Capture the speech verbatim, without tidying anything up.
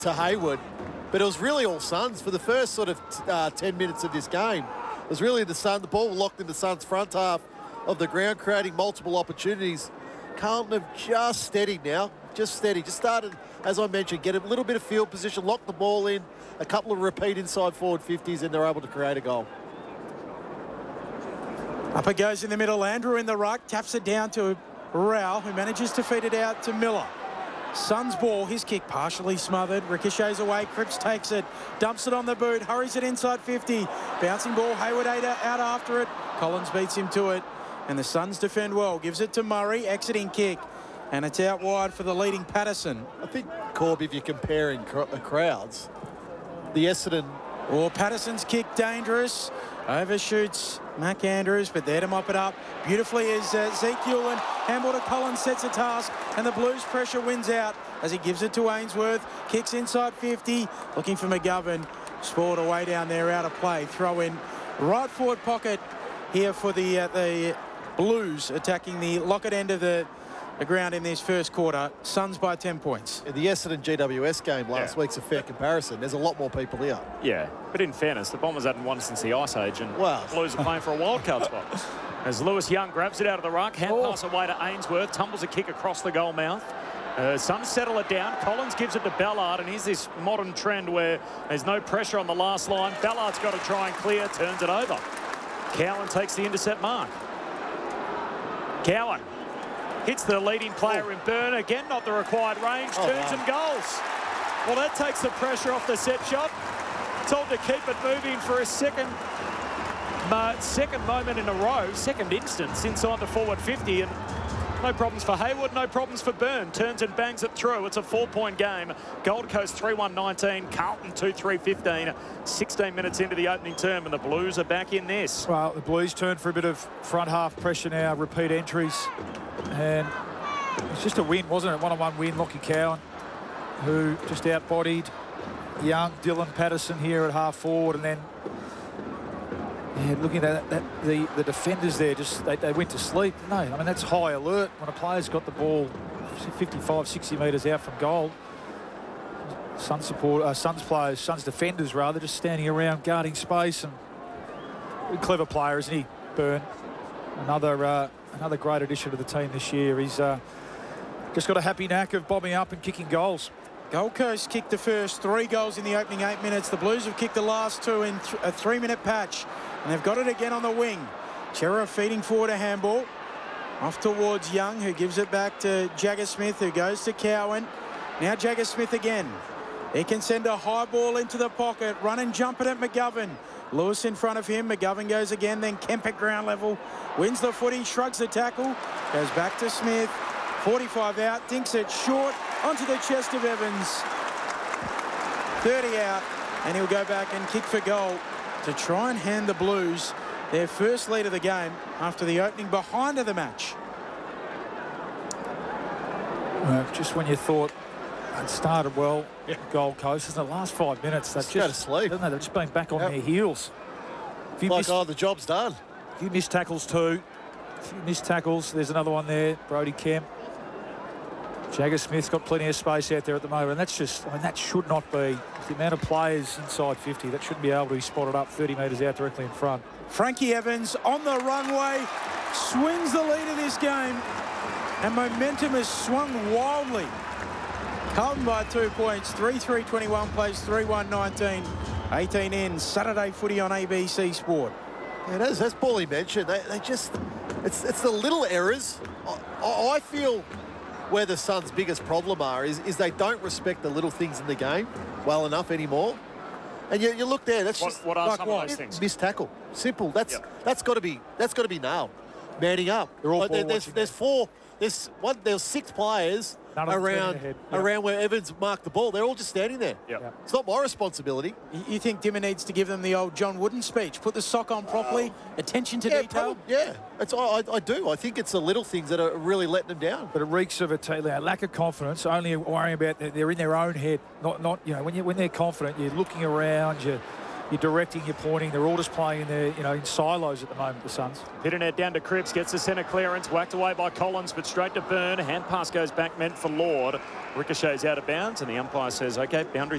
to Hayward, but it was really all Suns for the first sort of uh, ten minutes of this game. It was really the Sun, the ball locked in the Suns' front half of the ground, creating multiple opportunities. Carlton have just steadied now, just steady, just started, as I mentioned, get a little bit of field position, lock the ball in, a couple of repeat inside forward fifties, and they're able to create a goal. Up it goes in the middle. Andrew in the ruck, taps it down to Rao, who manages to feed it out to Miller. Suns ball, his kick partially smothered, ricochets away, Cripps takes it, dumps it on the boot, hurries it inside fifty, bouncing ball, Hayward out after it, Collins beats him to it, and the Suns defend well, gives it to Murray, exiting kick, and it's out wide for the leading Patterson. I think, Corb, if you're comparing cr the crowds, the Essendon... Or Patterson's kick dangerous, overshoots Mac Andrews, but there to mop it up beautifully is uh, Ezekiel, and handball to Collins sets a task, and the Blues pressure wins out as he gives it to Ainsworth, kicks inside fifty, looking for McGovern, spoiled away down there, out of play, throw in right forward pocket here for the uh, the Blues, attacking the Lockett end of the the ground in this first quarter. Suns by ten points. The Essendon G W S game last yeah. week's a fair comparison. There's a lot more people here. Yeah, but in fairness, the Bombers hadn't won since the Ice Age, and wow. the Blues are playing for a wildcard spot. As Lewis Young grabs it out of the ruck, hand oh. pass away to Ainsworth, tumbles a kick across the goal mouth. Uh, Suns settle it down. Collins gives it to Ballard, and here's this modern trend where there's no pressure on the last line. Ballard's got to try and clear, turns it over. Cowan takes the intercept mark. Cowan hits the leading player oh. in Byrne. Again, not the required range. Oh, turns wow. and goals. Well, that takes the pressure off the set shot. Told to keep it moving for a second, uh, second moment in a row, second instance inside the forward fifty. And no problems for Hayward, no problems for Byrne. Turns and bangs it through. It's a four-point game. Gold Coast three one nineteen, Carlton two three fifteen. sixteen minutes into the opening term, and the Blues are back in this. Well, the Blues turn for a bit of front half pressure now, repeat entries. And it's just a win, wasn't it? One-on-one win, Lockie Cowan, who just out-bodied Young, Dylan Patterson here at half forward, and then yeah, looking at that, that the, the defenders there, just they, they went to sleep. No, I mean, that's high alert when a player's got the ball fifty-five, sixty metres out from goal. Suns support, uh, Suns players, Suns defenders rather, just standing around guarding space, and a clever player, isn't he, Byrne? Another uh, another great addition to the team this year. He's uh, just got a happy knack of bobbing up and kicking goals. Gold Coast kicked the first three goals in the opening eight minutes. The Blues have kicked the last two in th a three-minute patch, and they've got it again on the wing. Chera feeding forward a handball. Off towards Young, who gives it back to Jagger Smith, who goes to Cowan. Now Jagger Smith again. He can send a high ball into the pocket, run and jump it at McGovern. Lewis in front of him, McGovern goes again, then Kemp at ground level, wins the footy, shrugs the tackle, goes back to Smith, forty-five out, dinks it short, onto the chest of Evans, thirty out, and he'll go back and kick for goal to try and hand the Blues their first lead of the game after the opening behind of the match. Well, just when you thought it started well, yeah. Gold Coast, in the last five minutes, that's just, just go to sleep. Doesn't they? They've just been back on yep. their heels. If you like, missed, oh, the job's done. A few missed tackles too. A few missed tackles. There's another one there, Brody Kemp. Jagger Smith's got plenty of space out there at the moment, and that's just, I mean, that should not be, the amount of players inside fifty, that shouldn't be able to be spotted up thirty metres out directly in front. Frankie Evans on the runway, swings the lead of this game, and momentum has swung wildly. Carlton by two points, three three twenty-one plays three one nineteen, eighteen in, Saturday footy on A B C Sport. And as, as Paulie mentioned, they, they just, it's, it's the little errors. I, I feel where the Suns' biggest problem are is, is they don't respect the little things in the game well enough anymore. And you, you look there, that's what, just what are like some what? of those things? Missed tackle. Simple. That's yep. that's got to be that's got to be nailed. Manning up. They're all like, there, ball there's watching there's there. four. There's one. There's six players None of them around turning ahead. around Yep. where Evans marked the ball. They're all just standing there. Yep. Yep. It's not my responsibility. You, you think Dimmer needs to give them the old John Wooden speech? Put the sock on properly, attention to Yeah, detail? probably, yeah. It's, I, I do. I think it's the little things that are really letting them down. But it reeks of a team, a lack of confidence, only worrying about that they're in their own head. Not, not you know, when, you, when they're confident, you're looking around, you're you're directing, you're pointing. They're all just playing in their, you know, in silos at the moment, the Suns. Pitternet down to Cripps, gets the centre clearance, whacked away by Collins, but straight to Byrne. Hand pass goes back, meant for Lord. Ricochets out of bounds, and the umpire says, OK, boundary